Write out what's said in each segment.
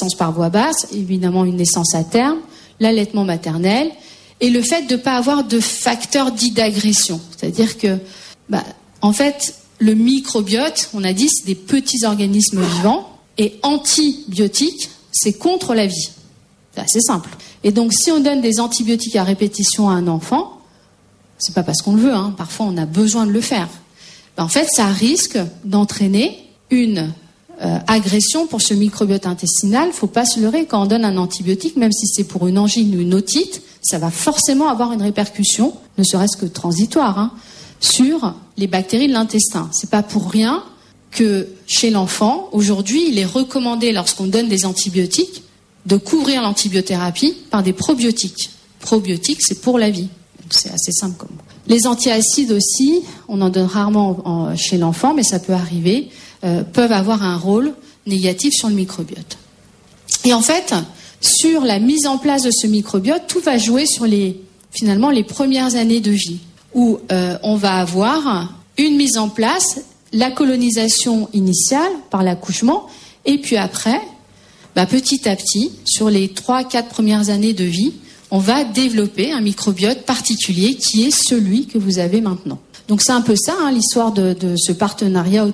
naissance par voie basse, évidemment une naissance à terme, l'allaitement maternel et le fait de ne pas avoir de facteur dit d'agression. C'est-à-dire que, en fait, le microbiote, on a dit, c'est des petits organismes vivants et antibiotiques, c'est contre la vie. C'est assez simple. Et donc, si on donne des antibiotiques à répétition à un enfant, c'est pas parce qu'on le veut, parfois on a besoin de le faire. En fait, ça risque d'entraîner une agression pour ce microbiote intestinal. Faut pas se leurrer, quand on donne un antibiotique, même si c'est pour une angine ou une otite, ça va forcément avoir une répercussion, ne serait-ce que transitoire, sur les bactéries de l'intestin. C'est pas pour rien que chez l'enfant, aujourd'hui, il est recommandé, lorsqu'on donne des antibiotiques, de couvrir l'antibiothérapie par des probiotiques. Probiotiques, c'est pour la vie. C'est assez simple comme mot. Les antiacides aussi, on en donne rarement chez l'enfant, mais ça peut arriver, peuvent avoir un rôle négatif sur le microbiote. Et en fait, sur la mise en place de ce microbiote, tout va jouer sur finalement les premières années de vie, où on va avoir une mise en place, la colonisation initiale par l'accouchement, et puis après, petit à petit, sur les 3-4 premières années de vie, on va développer un microbiote particulier qui est celui que vous avez maintenant. Donc c'est un peu ça, l'histoire de ce partenariat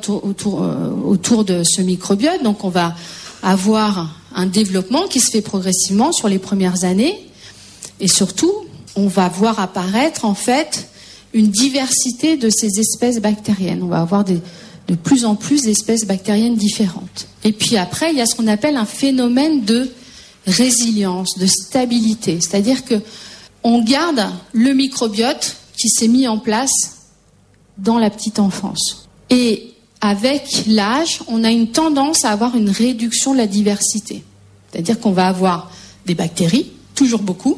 autour de ce microbiote. Donc on va avoir un développement qui se fait progressivement sur les premières années, et surtout, on va voir apparaître en fait une diversité de ces espèces bactériennes. On va avoir de plus en plus d'espèces bactériennes différentes. Et puis après, il y a ce qu'on appelle un phénomène de résilience, de stabilité. C'est-à-dire que on garde le microbiote qui s'est mis en place dans la petite enfance. Et avec l'âge, on a une tendance à avoir une réduction de la diversité. C'est-à-dire qu'on va avoir des bactéries, toujours beaucoup,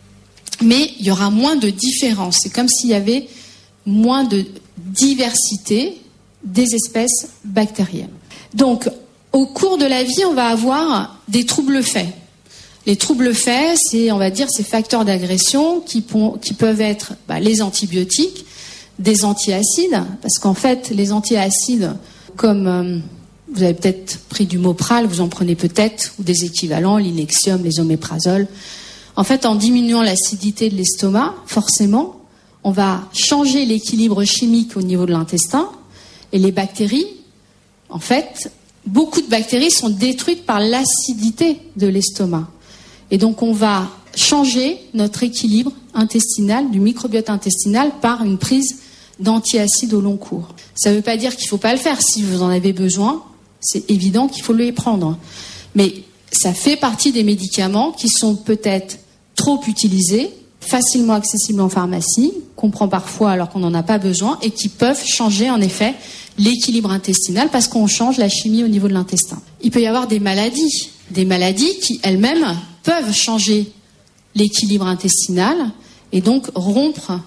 mais il y aura moins de différence. C'est comme s'il y avait moins de diversité des espèces bactériennes. Donc, au cours de la vie, on va avoir des troubles faits. Les troubles faits, c'est, on va dire, ces facteurs d'agression qui peuvent être les antibiotiques, des antiacides, parce qu'en fait, les antiacides, comme vous avez peut-être pris du Mopral, vous en prenez peut-être, ou des équivalents, l'Inexium, les oméprazoles. En fait, en diminuant l'acidité de l'estomac, forcément, on va changer l'équilibre chimique au niveau de l'intestin, et les bactéries, en fait, beaucoup de bactéries sont détruites par l'acidité de l'estomac. Et donc on va changer notre équilibre intestinal, du microbiote intestinal, par une prise d'antiacides au long cours. Ça ne veut pas dire qu'il ne faut pas le faire. Si vous en avez besoin, c'est évident qu'il faut les prendre. Mais ça fait partie des médicaments qui sont peut-être trop utilisés, facilement accessibles en pharmacie, qu'on prend parfois alors qu'on n'en a pas besoin, et qui peuvent changer en effet l'équilibre intestinal parce qu'on change la chimie au niveau de l'intestin. Il peut y avoir des maladies qui elles-mêmes peuvent changer l'équilibre intestinal et donc rompre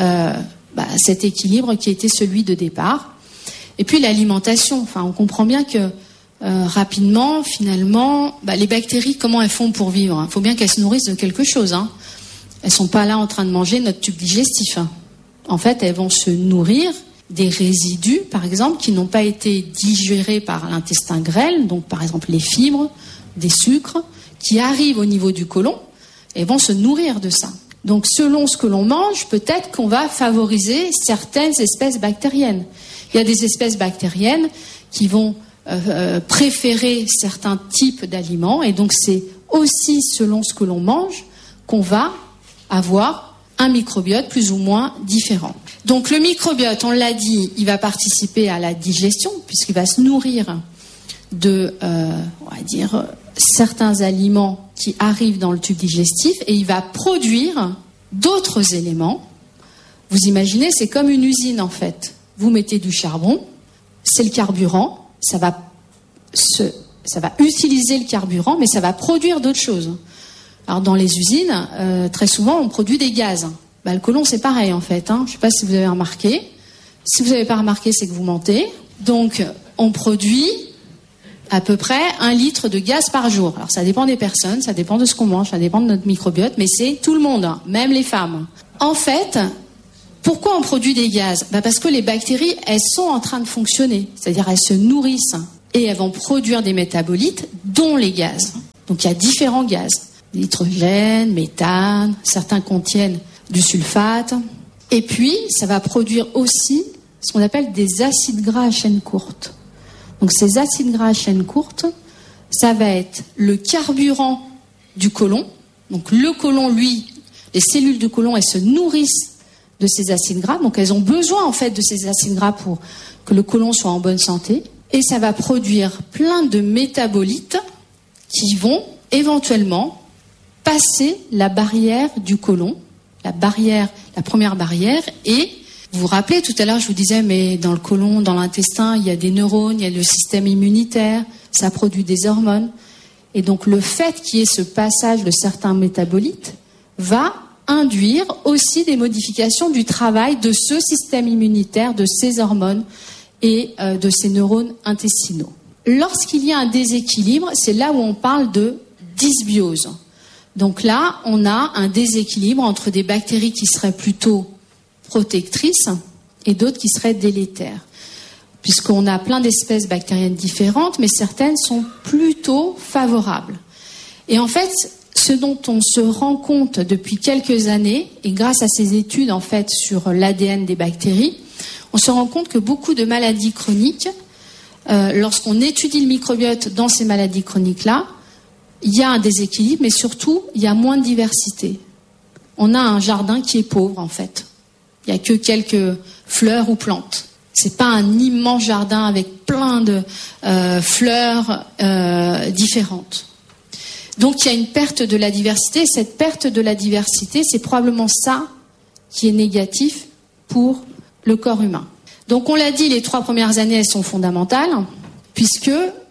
cet équilibre qui était celui de départ. Et puis l'alimentation, on comprend bien que rapidement, finalement, les bactéries, comment elles font pour vivre ? Il faut bien qu'elles se nourrissent de quelque chose. Elles sont pas là en train de manger notre tube digestif. En fait, elles vont se nourrir des résidus, par exemple, qui n'ont pas été digérés par l'intestin grêle, donc par exemple les fibres, des sucres, qui arrivent au niveau du côlon et vont se nourrir de ça. Donc selon ce que l'on mange, peut-être qu'on va favoriser certaines espèces bactériennes. Il y a des espèces bactériennes qui vont préférer certains types d'aliments, et donc c'est aussi selon ce que l'on mange qu'on va avoir un microbiote plus ou moins différent. Donc le microbiote, on l'a dit, il va participer à la digestion puisqu'il va se nourrir de, on va dire, certains aliments qui arrivent dans le tube digestif, et il va produire d'autres éléments. Vous imaginez, c'est comme une usine en fait. Vous mettez du charbon, c'est le carburant, ça va utiliser le carburant, mais ça va produire d'autres choses. Alors dans les usines, très souvent on produit des gaz. Le côlon c'est pareil en fait. Je ne sais pas si vous avez remarqué. Si vous n'avez pas remarqué, c'est que vous mentez. Donc on produit à peu près 1 litre de gaz par jour. Alors ça dépend des personnes, ça dépend de ce qu'on mange, ça dépend de notre microbiote, mais c'est tout le monde, même les femmes. En fait, pourquoi on produit des gaz ? Parce que les bactéries, elles sont en train de fonctionner. C'est-à-dire elles se nourrissent et elles vont produire des métabolites, dont les gaz. Donc il y a différents gaz, l'hydrogène, méthane, certains contiennent du sulfate. Et puis, ça va produire aussi ce qu'on appelle des acides gras à chaîne courte. Donc ces acides gras à chaîne courte, ça va être le carburant du côlon. Donc le côlon, lui, les cellules du côlon, elles se nourrissent de ces acides gras. Donc elles ont besoin en fait de ces acides gras pour que le côlon soit en bonne santé. Et ça va produire plein de métabolites qui vont éventuellement passer la barrière du côlon, la première barrière. Et vous vous rappelez, tout à l'heure, je vous disais, mais dans le côlon, dans l'intestin, il y a des neurones, il y a le système immunitaire, ça produit des hormones. Et donc le fait qu'il y ait ce passage de certains métabolites va induire aussi des modifications du travail de ce système immunitaire, de ces hormones et de ces neurones intestinaux. Lorsqu'il y a un déséquilibre, c'est là où on parle de dysbiose. Donc là, on a un déséquilibre entre des bactéries qui seraient plutôt protectrices et d'autres qui seraient délétères. Puisqu'on a plein d'espèces bactériennes différentes, mais certaines sont plutôt favorables. Et en fait, ce dont on se rend compte depuis quelques années, et grâce à ces études en fait sur l'ADN des bactéries, on se rend compte que beaucoup de maladies chroniques, lorsqu'on étudie le microbiote dans ces maladies chroniques-là, il y a un déséquilibre, mais surtout, il y a moins de diversité. On a un jardin qui est pauvre, en fait. Il n'y a que quelques fleurs ou plantes. C'est pas un immense jardin avec plein de fleurs différentes. Donc, il y a une perte de la diversité. Et cette perte de la diversité, c'est probablement ça qui est négatif pour le corps humain. Donc, on l'a dit, les 3 premières années, elles sont fondamentales, puisque,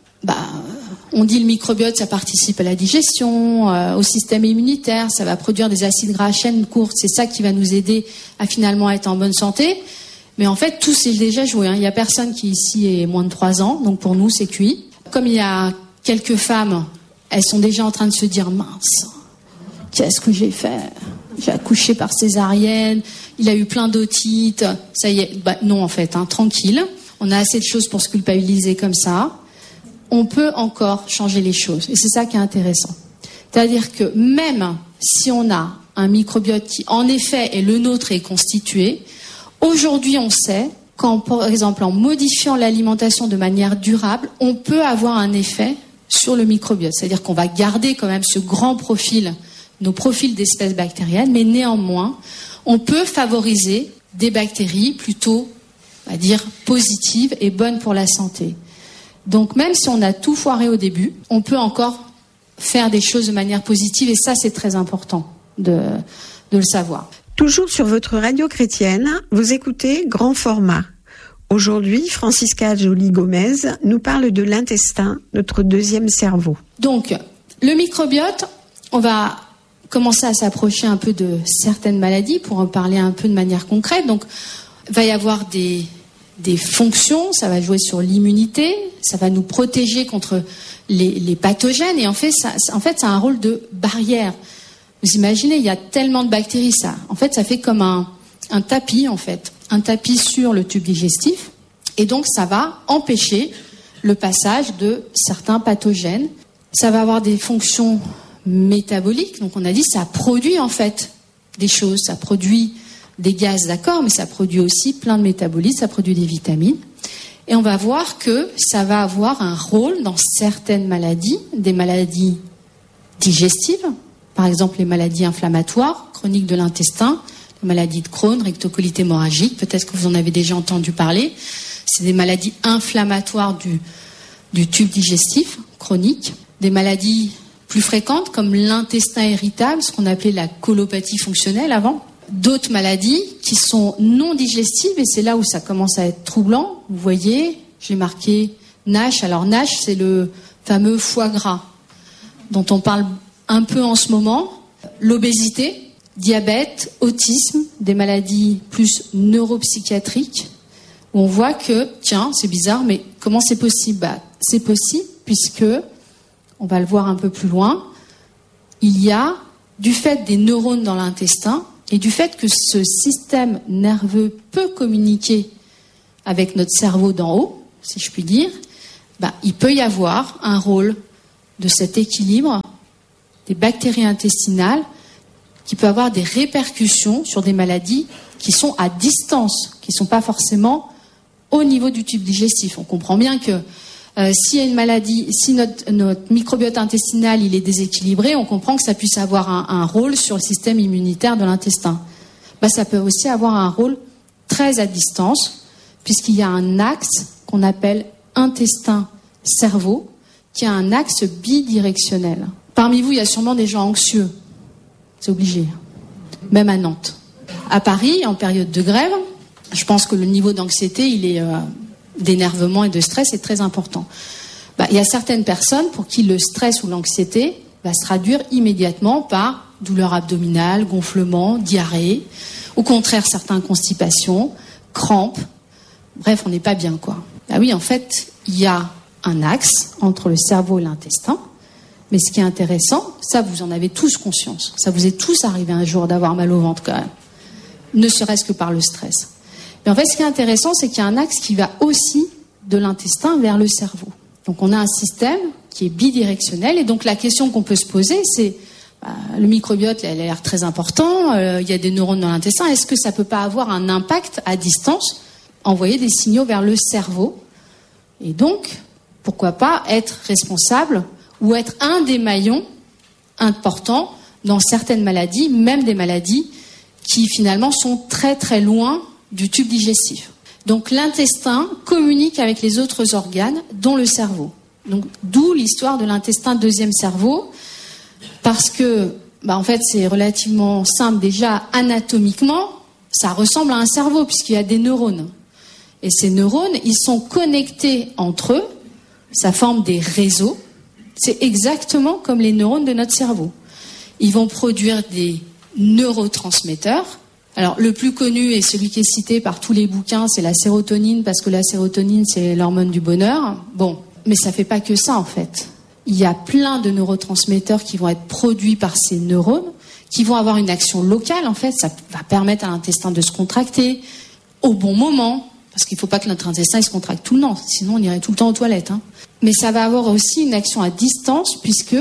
on dit le microbiote, ça participe à la digestion, au système immunitaire, ça va produire des acides gras à chaîne courte, c'est ça qui va nous aider à finalement être en bonne santé. Mais en fait, tout c'est déjà joué. Il n'y a personne qui ici est moins de 3 ans, donc pour nous, c'est cuit. Comme il y a quelques femmes, elles sont déjà en train de se dire, mince, qu'est-ce que j'ai fait ? J'ai accouché par césarienne, il a eu plein d'otites, ça y est. Non, en fait, tranquille. On a assez de choses pour se culpabiliser comme ça. On peut encore changer les choses. Et c'est ça qui est intéressant. C'est-à-dire que même si on a un microbiote qui, en effet, est le nôtre et est constitué, aujourd'hui, on sait qu'en, par exemple, en modifiant l'alimentation de manière durable, on peut avoir un effet sur le microbiote. C'est-à-dire qu'on va garder quand même ce grand profil, nos profils d'espèces bactériennes, mais néanmoins, on peut favoriser des bactéries plutôt, on va dire, positives et bonnes pour la santé. Donc même si on a tout foiré au début, on peut encore faire des choses de manière positive et ça c'est très important de le savoir. Toujours sur votre radio chrétienne, vous écoutez Grand Format. Aujourd'hui, Francisca Joly-Gomez nous parle de l'intestin, notre deuxième cerveau. Donc le microbiote, on va commencer à s'approcher un peu de certaines maladies pour en parler un peu de manière concrète. Donc il va y avoir des fonctions, ça va jouer sur l'immunité, ça va nous protéger contre les pathogènes et en fait, ça a un rôle de barrière. Vous imaginez, il y a tellement de bactéries, ça fait comme un tapis en fait, un tapis sur le tube digestif et donc ça va empêcher le passage de certains pathogènes. Ça va avoir des fonctions métaboliques, donc on a dit ça produit en fait des choses, ça produit des gaz, d'accord, mais ça produit aussi plein de métabolites, ça produit des vitamines. Et on va voir que ça va avoir un rôle dans certaines maladies, des maladies digestives, par exemple les maladies inflammatoires, chroniques de l'intestin, les maladies de Crohn, rectocolite hémorragique, peut-être que vous en avez déjà entendu parler. C'est des maladies inflammatoires du tube digestif, chroniques. Des maladies plus fréquentes comme l'intestin irritable, ce qu'on appelait la colopathie fonctionnelle avant. D'autres maladies qui sont non digestives et c'est là où ça commence à être troublant. Vous voyez, j'ai marqué NASH. Alors NASH, c'est le fameux foie gras dont on parle un peu en ce moment. L'obésité, diabète, autisme, des maladies plus neuropsychiatriques où on voit que, tiens, c'est bizarre, mais comment c'est possible ? C'est possible puisque, on va le voir un peu plus loin, il y a, du fait des neurones dans l'intestin, et du fait que ce système nerveux peut communiquer avec notre cerveau d'en haut, si je puis dire, il peut y avoir un rôle de cet équilibre des bactéries intestinales qui peut avoir des répercussions sur des maladies qui sont à distance, qui ne sont pas forcément au niveau du tube digestif. On comprend bien que s'il y a une maladie, si notre microbiote intestinal il est déséquilibré, on comprend que ça puisse avoir un rôle sur le système immunitaire de l'intestin. Ça peut aussi avoir un rôle très à distance, puisqu'il y a un axe qu'on appelle intestin-cerveau, qui a un axe bidirectionnel. Parmi vous, il y a sûrement des gens anxieux. C'est obligé. Même à Nantes. À Paris, en période de grève, je pense que le niveau d'anxiété, d'énervement et de stress est très important. Il y a certaines personnes pour qui le stress ou l'anxiété va se traduire immédiatement par douleur abdominale, gonflement, diarrhée. Au contraire, certains constipations, crampes. Bref, on n'est pas bien, quoi. Oui, en fait, il y a un axe entre le cerveau et l'intestin. Mais ce qui est intéressant, ça, vous en avez tous conscience. Ça vous est tous arrivé un jour d'avoir mal au ventre, quand même. Ne serait-ce que par le stress. Mais en fait, ce qui est intéressant, c'est qu'il y a un axe qui va aussi de l'intestin vers le cerveau. Donc, on a un système qui est bidirectionnel. Et donc, la question qu'on peut se poser, c'est le microbiote, il a l'air très important. Il y a des neurones dans l'intestin. Est-ce que ça peut pas avoir un impact à distance, envoyer des signaux vers le cerveau? Et donc, pourquoi pas être responsable ou être un des maillons importants dans certaines maladies, même des maladies qui finalement sont très très loin du tube digestif. Donc l'intestin communique avec les autres organes, dont le cerveau. Donc d'où l'histoire de l'intestin deuxième cerveau, parce que en fait c'est relativement simple déjà anatomiquement, ça ressemble à un cerveau puisqu'il y a des neurones. Et ces neurones, ils sont connectés entre eux, ça forme des réseaux. C'est exactement comme les neurones de notre cerveau. Ils vont produire des neurotransmetteurs. Alors, le plus connu et celui qui est cité par tous les bouquins, c'est la sérotonine, parce que la sérotonine, c'est l'hormone du bonheur. Bon, mais ça fait pas que ça, en fait. Il y a plein de neurotransmetteurs qui vont être produits par ces neurones, qui vont avoir une action locale, en fait. Ça va permettre à l'intestin de se contracter au bon moment, parce qu'il ne faut pas que notre intestin il se contracte tout le temps, sinon on irait tout le temps aux toilettes. Mais ça va avoir aussi une action à distance, puisque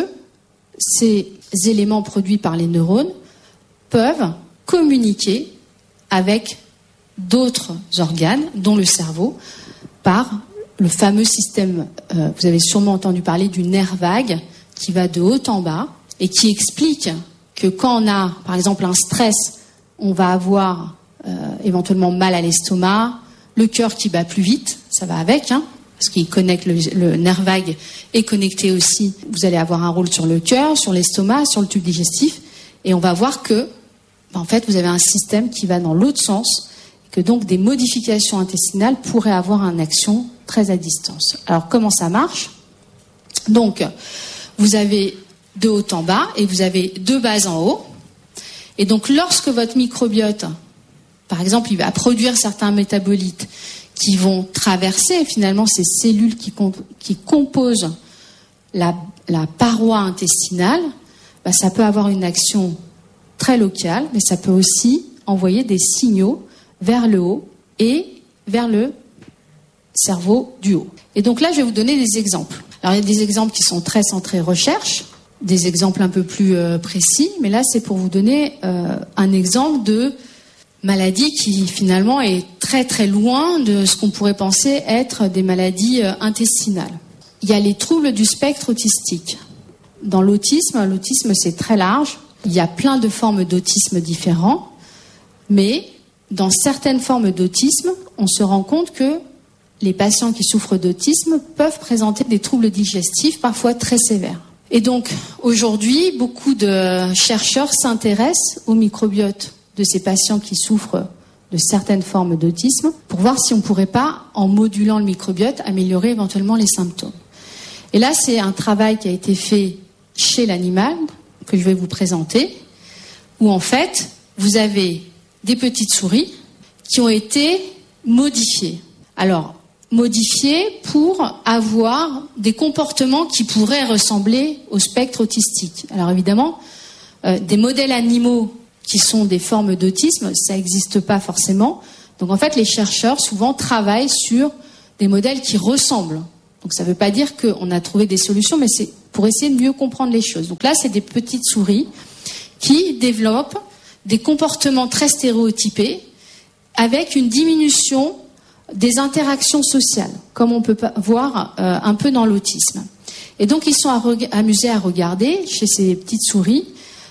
ces éléments produits par les neurones peuvent communiquer avec d'autres organes, dont le cerveau, par le fameux système, vous avez sûrement entendu parler du nerf vague, qui va de haut en bas, et qui explique que quand on a, par exemple, un stress, on va avoir éventuellement mal à l'estomac, le cœur qui bat plus vite, ça va avec, parce qu'il connecte le nerf vague est connecté aussi. Vous allez avoir un rôle sur le cœur, sur l'estomac, sur le tube digestif, et on va voir que, en fait, vous avez un système qui va dans l'autre sens, que donc des modifications intestinales pourraient avoir une action très à distance. Alors, comment ça marche? Donc, vous avez de haut en bas et vous avez de bas en haut. Et donc, lorsque votre microbiote, par exemple, il va produire certains métabolites qui vont traverser finalement ces cellules qui composent la paroi intestinale, ça peut avoir une action très locale, mais ça peut aussi envoyer des signaux vers le haut et vers le cerveau du haut. Et donc là, je vais vous donner des exemples. Alors, il y a des exemples qui sont très centrés recherche, des exemples un peu plus précis, mais là, c'est pour vous donner un exemple de maladie qui, finalement, est très, très loin de ce qu'on pourrait penser être des maladies intestinales. Il y a les troubles du spectre autistique. Dans l'autisme, c'est très large. Il y a plein de formes d'autisme différents, mais dans certaines formes d'autisme, on se rend compte que les patients qui souffrent d'autisme peuvent présenter des troubles digestifs parfois très sévères. Et donc, aujourd'hui, beaucoup de chercheurs s'intéressent au microbiote de ces patients qui souffrent de certaines formes d'autisme pour voir si on ne pourrait pas, en modulant le microbiote, améliorer éventuellement les symptômes. Et là, c'est un travail qui a été fait chez l'animal, que je vais vous présenter, où en fait, vous avez des petites souris qui ont été modifiées. Alors, modifiées pour avoir des comportements qui pourraient ressembler au spectre autistique. Alors évidemment, des modèles animaux qui sont des formes d'autisme, ça n'existe pas forcément. Donc en fait, les chercheurs souvent travaillent sur des modèles qui ressemblent. Donc ça ne veut pas dire qu'on a trouvé des solutions, mais c'est pour essayer de mieux comprendre les choses. Donc là, c'est des petites souris qui développent des comportements très stéréotypés avec une diminution des interactions sociales, comme on peut voir un peu dans l'autisme. Et donc, ils sont amusés à regarder chez ces petites souris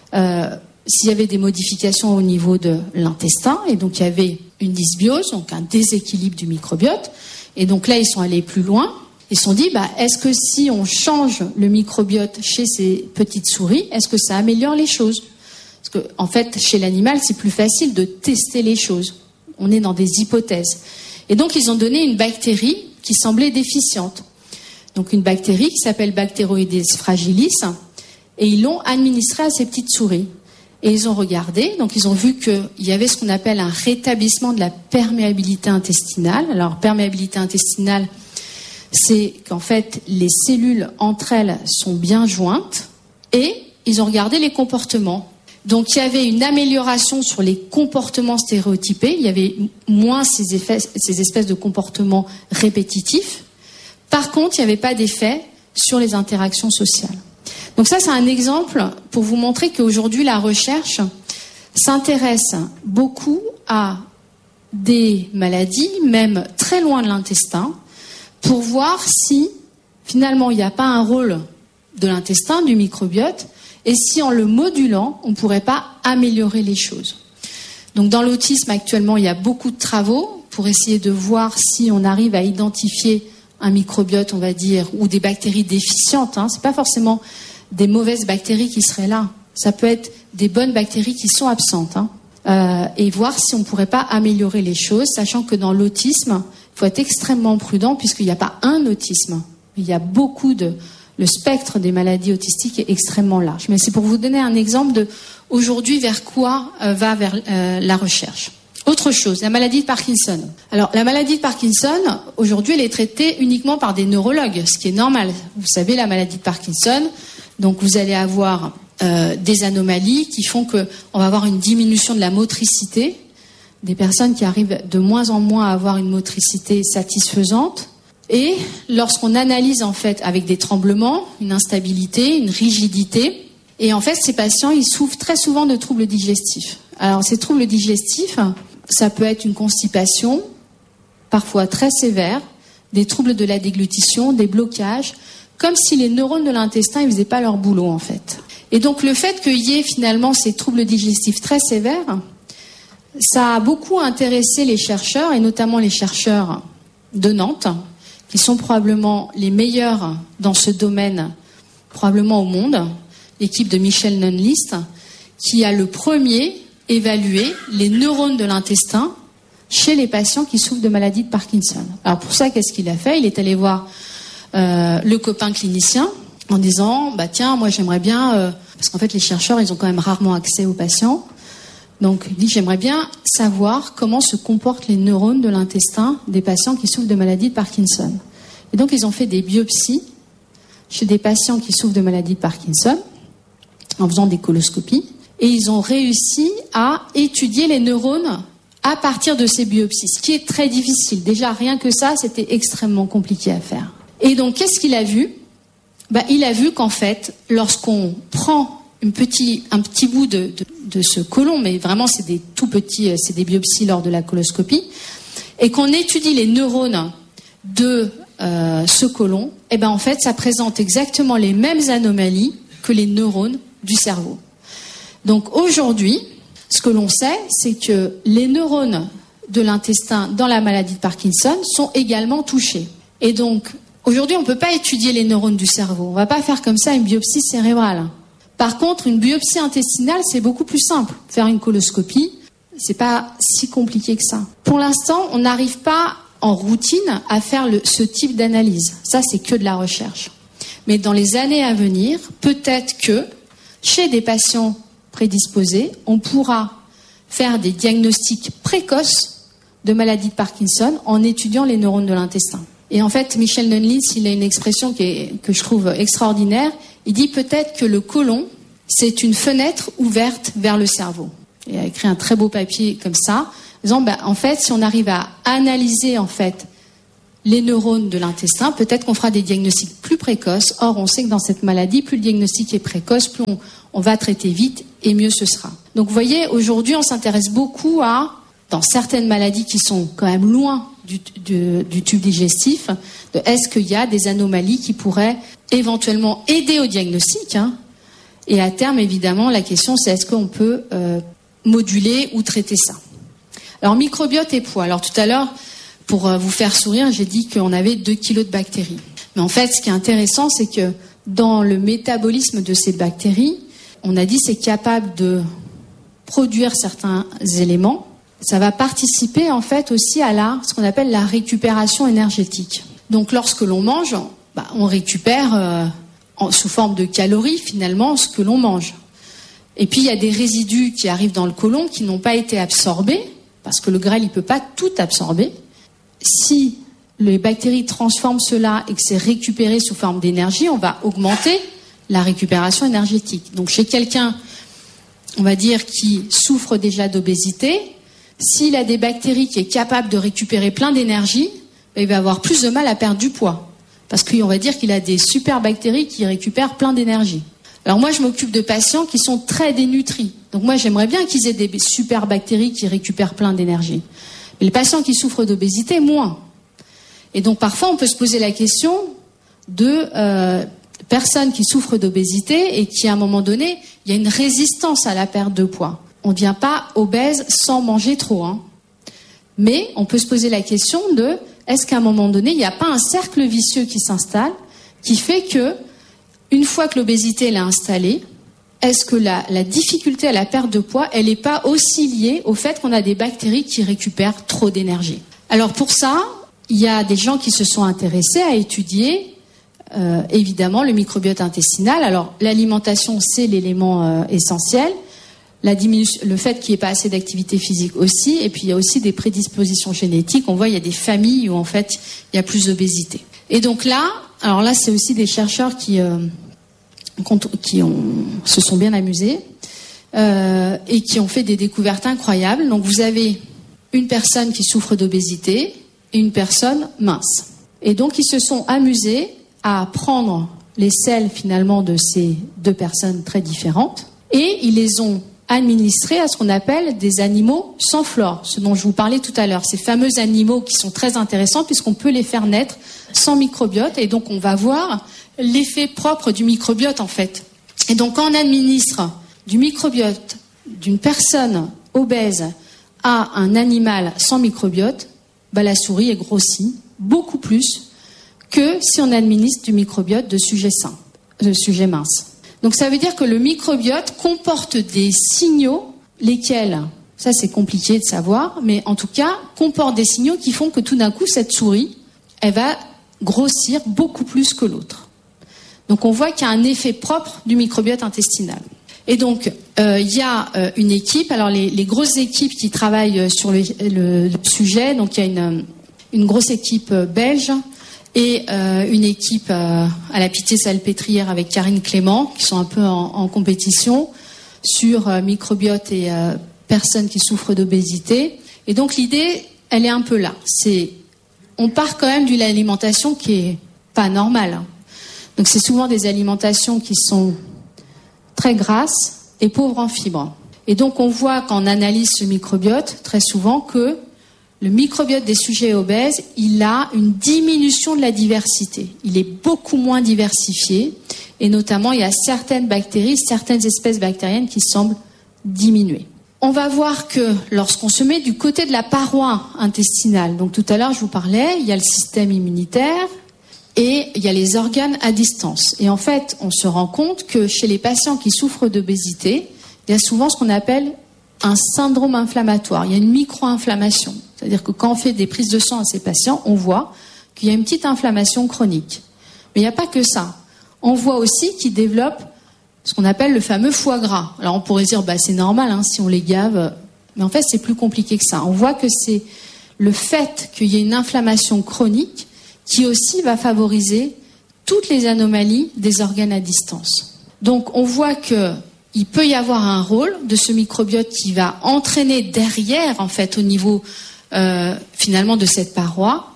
s'il y avait des modifications au niveau de l'intestin. Et donc, il y avait une dysbiose, donc un déséquilibre du microbiote. Et donc là, ils sont allés plus loin. Ils se sont dit, est-ce que si on change le microbiote chez ces petites souris, est-ce que ça améliore les choses? Parce que, en fait, chez l'animal, c'est plus facile de tester les choses. On est dans des hypothèses. Et donc, ils ont donné une bactérie qui semblait déficiente. Donc, une bactérie qui s'appelle Bacteroides fragilis. Et ils l'ont administrée à ces petites souris. Et ils ont regardé. Donc, ils ont vu qu'il y avait ce qu'on appelle un rétablissement de la perméabilité intestinale. Alors, perméabilité intestinale, c'est qu'en fait, les cellules entre elles sont bien jointes. Et ils ont regardé les comportements. Donc, il y avait une amélioration sur les comportements stéréotypés. Il y avait moins ces espèces de comportements répétitifs. Par contre, il n'y avait pas d'effet sur les interactions sociales. Donc ça, c'est un exemple pour vous montrer qu'aujourd'hui, la recherche s'intéresse beaucoup à des maladies, même très loin de l'intestin, pour voir si, finalement, il n'y a pas un rôle de l'intestin, du microbiote, et si en le modulant, on ne pourrait pas améliorer les choses. Donc dans l'autisme actuellement, il y a beaucoup de travaux pour essayer de voir si on arrive à identifier un microbiote, on va dire, ou des bactéries déficientes. Ce n'est pas forcément des mauvaises bactéries qui seraient là. Ça peut être des bonnes bactéries qui sont absentes. Et voir si on ne pourrait pas améliorer les choses, sachant que dans l'autisme, il faut être extrêmement prudent puisqu'il n'y a pas un autisme. Il y a beaucoup de... Le spectre des maladies autistiques est extrêmement large. Mais c'est pour vous donner un exemple de aujourd'hui vers quoi va vers la recherche. Autre chose, la maladie de Parkinson. Alors, la maladie de Parkinson, aujourd'hui, elle est traitée uniquement par des neurologues, ce qui est normal. Vous savez, la maladie de Parkinson, donc vous allez avoir des anomalies qui font qu'on va avoir une diminution de la motricité, des personnes qui arrivent de moins en moins à avoir une motricité satisfaisante. Et lorsqu'on analyse en fait avec des tremblements, une instabilité, une rigidité, et en fait ces patients ils souffrent très souvent de troubles digestifs. Alors ces troubles digestifs, ça peut être une constipation, parfois très sévère, des troubles de la déglutition, des blocages, comme si les neurones de l'intestin ne faisaient pas leur boulot en fait. Et donc le fait qu'il y ait finalement ces troubles digestifs très sévères, ça a beaucoup intéressé les chercheurs, et notamment les chercheurs de Nantes, qui sont probablement les meilleurs dans ce domaine, probablement au monde, l'équipe de Michel Nunlist, qui a le premier évalué les neurones de l'intestin chez les patients qui souffrent de maladie de Parkinson. Alors pour ça, qu'est-ce qu'il a fait? Il est allé voir le copain clinicien en disant tiens, moi j'aimerais bien, parce qu'en fait les chercheurs ils ont quand même rarement accès aux patients, donc il dit j'aimerais bien savoir comment se comportent les neurones de l'intestin des patients qui souffrent de maladie de Parkinson. Et donc ils ont fait des biopsies chez des patients qui souffrent de maladie de Parkinson en faisant des coloscopies, et ils ont réussi à étudier les neurones à partir de ces biopsies, ce qui est très difficile. Déjà rien que ça, c'était extrêmement compliqué à faire. Et donc qu'est-ce qu'il a vu? Il a vu qu'en fait, lorsqu'on prend un petit bout de ce côlon, mais vraiment c'est des tout petits, c'est des biopsies lors de la coloscopie, et qu'on étudie les neurones de ce côlon, en fait ça présente exactement les mêmes anomalies que les neurones du cerveau. Donc aujourd'hui, ce que l'on sait, c'est que les neurones de l'intestin dans la maladie de Parkinson sont également touchés. Et donc aujourd'hui, on ne peut pas étudier les neurones du cerveau. On ne va pas faire comme ça une biopsie cérébrale. Par contre, une biopsie intestinale, c'est beaucoup plus simple. Faire une coloscopie, c'est pas si compliqué que ça. Pour l'instant, on n'arrive pas en routine à faire ce type d'analyse. Ça, c'est que de la recherche. Mais dans les années à venir, peut-être que chez des patients prédisposés, on pourra faire des diagnostics précoces de maladie de Parkinson en étudiant les neurones de l'intestin. Et en fait, Michel Nunlist, il a une expression que je trouve extraordinaire. Il dit peut-être que le côlon, c'est une fenêtre ouverte vers le cerveau. Il a écrit un très beau papier comme ça, disant en fait, si on arrive à analyser en fait les neurones de l'intestin, peut-être qu'on fera des diagnostics plus précoces. Or, on sait que dans cette maladie, plus le diagnostic est précoce, plus on va traiter vite et mieux ce sera. Donc, vous voyez, aujourd'hui, on s'intéresse beaucoup dans certaines maladies qui sont quand même loin du tube digestif, est-ce qu'il y a des anomalies qui pourraient éventuellement aider au diagnostic, Et à terme, évidemment, la question, c'est est-ce qu'on peut moduler ou traiter ça. Alors, microbiote et poids. Alors, tout à l'heure, pour vous faire sourire, j'ai dit qu'on avait 2 kilos de bactéries. Mais en fait, ce qui est intéressant, c'est que dans le métabolisme de ces bactéries, on a dit c'est capable de produire certains éléments. Ça va participer en fait aussi à ce qu'on appelle la récupération énergétique. Donc, lorsque l'on mange, on récupère sous forme de calories finalement ce que l'on mange. Et puis, il y a des résidus qui arrivent dans le côlon qui n'ont pas été absorbés, parce que le grêle, il ne peut pas tout absorber. Si les bactéries transforment cela et que c'est récupéré sous forme d'énergie, on va augmenter la récupération énergétique. Donc, chez quelqu'un, on va dire, qui souffre déjà d'obésité, s'il a des bactéries qui est capable de récupérer plein d'énergie, il va avoir plus de mal à perdre du poids. Parce qu'on va dire qu'il a des super bactéries qui récupèrent plein d'énergie. Alors moi, je m'occupe de patients qui sont très dénutris. Donc moi, j'aimerais bien qu'ils aient des super bactéries qui récupèrent plein d'énergie. Mais les patients qui souffrent d'obésité, moins. Et donc parfois, on peut se poser la question de personnes qui souffrent d'obésité et qui, à un moment donné, il y a une résistance à la perte de poids. On ne devient pas obèse sans manger trop. Mais on peut se poser la question de est-ce qu'à un moment donné, il n'y a pas un cercle vicieux qui s'installe, qui fait que, une fois que l'obésité est installée, est-ce que la difficulté à la perte de poids, elle n'est pas aussi liée au fait qu'on a des bactéries qui récupèrent trop d'énergie? Alors pour ça, il y a des gens qui se sont intéressés à étudier, évidemment, le microbiote intestinal. Alors l'alimentation, c'est l'élément essentiel. Le fait qu'il n'y ait pas assez d'activité physique aussi, et puis il y a aussi des prédispositions génétiques. On voit il y a des familles où en fait il y a plus d'obésité. Et donc là, c'est aussi des chercheurs qui se sont bien amusés et qui ont fait des découvertes incroyables. Donc vous avez une personne qui souffre d'obésité et une personne mince. Et donc ils se sont amusés à prendre les selles finalement de ces 2 personnes très différentes et ils les ont administrés à ce qu'on appelle des animaux sans flore, ce dont je vous parlais tout à l'heure, ces fameux animaux qui sont très intéressants puisqu'on peut les faire naître sans microbiote et donc on va voir l'effet propre du microbiote en fait. Et donc quand on administre du microbiote d'une personne obèse à un animal sans microbiote, la souris est grossie beaucoup plus que si on administre du microbiote de sujets minces. Donc ça veut dire que le microbiote comporte des signaux, lesquels, ça c'est compliqué de savoir, mais en tout cas comporte des signaux qui font que tout d'un coup cette souris, elle va grossir beaucoup plus que l'autre. Donc on voit qu'il y a un effet propre du microbiote intestinal. Et donc il y a une équipe, alors les grosses équipes qui travaillent sur le sujet, donc il y a une grosse équipe belge, et une équipe à la Pitié-Salpêtrière avec Karine Clément, qui sont un peu en compétition sur microbiote et personnes qui souffrent d'obésité. Et donc l'idée, elle est un peu là. On part quand même d'une alimentation qui est pas normale. Donc c'est souvent des alimentations qui sont très grasses et pauvres en fibres. Et donc on voit quand on analyse ce microbiote, très souvent, que le microbiote des sujets obèses, il a une diminution de la diversité. Il est beaucoup moins diversifié. Et notamment, il y a certaines bactéries, certaines espèces bactériennes qui semblent diminuer. On va voir que lorsqu'on se met du côté de la paroi intestinale, donc tout à l'heure je vous parlais, il y a le système immunitaire et il y a les organes à distance. Et en fait, on se rend compte que chez les patients qui souffrent d'obésité, il y a souvent ce qu'on appelle un syndrome inflammatoire. Il y a une micro-inflammation. C'est-à-dire que quand on fait des prises de sang à ces patients, on voit qu'il y a une petite inflammation chronique. Mais il n'y a pas que ça. On voit aussi qu'ils développent ce qu'on appelle le fameux foie gras. Alors on pourrait dire, c'est normal si on les gave. Mais en fait, c'est plus compliqué que ça. On voit que c'est le fait qu'il y ait une inflammation chronique qui aussi va favoriser toutes les anomalies des organes à distance. Donc on voit que il peut y avoir un rôle de ce microbiote qui va entraîner derrière, en fait, au niveau finalement de cette paroi,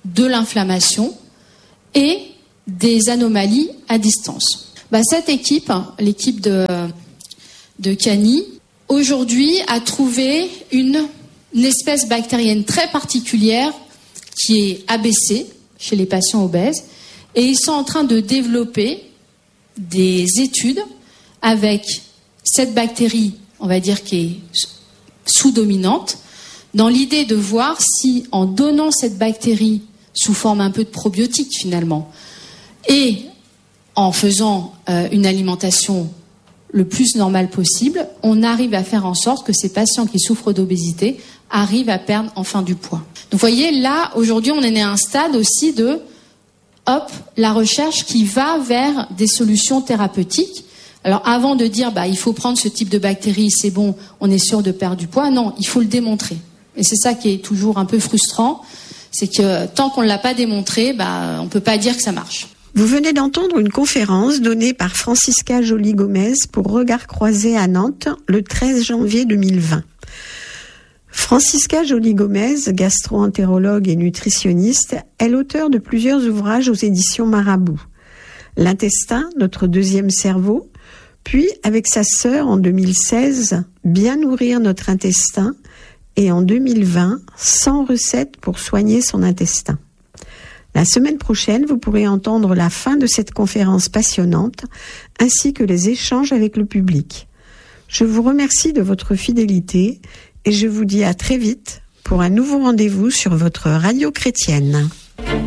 de l'inflammation et des anomalies à distance. Cette équipe, l'équipe de Cani, aujourd'hui a trouvé une espèce bactérienne très particulière qui est ABC chez les patients obèses, et ils sont en train de développer des études avec cette bactérie, on va dire, qui est sous-dominante, dans l'idée de voir si, en donnant cette bactérie sous forme un peu de probiotique finalement, et en faisant une alimentation le plus normale possible, on arrive à faire en sorte que ces patients qui souffrent d'obésité arrivent à perdre enfin du poids. Donc vous voyez, là, aujourd'hui, on est à un stade aussi de, la recherche qui va vers des solutions thérapeutiques. Alors avant de dire, il faut prendre ce type de bactérie, c'est bon, on est sûr de perdre du poids, non, il faut le démontrer. Et c'est ça qui est toujours un peu frustrant, c'est que tant qu'on ne l'a pas démontré, on ne peut pas dire que ça marche. Vous venez d'entendre une conférence donnée par Francisca Joly-Gomez pour Regard Croisé à Nantes le 13 janvier 2020. Francisca Joly-Gomez, gastro-entérologue et nutritionniste, est l'auteur de plusieurs ouvrages aux éditions Marabout. L'intestin, notre deuxième cerveau, puis avec sa sœur en 2016, Bien nourrir notre intestin, et en 2020, 100 recettes pour soigner son intestin. La semaine prochaine, vous pourrez entendre la fin de cette conférence passionnante, ainsi que les échanges avec le public. Je vous remercie de votre fidélité et je vous dis à très vite pour un nouveau rendez-vous sur votre radio chrétienne.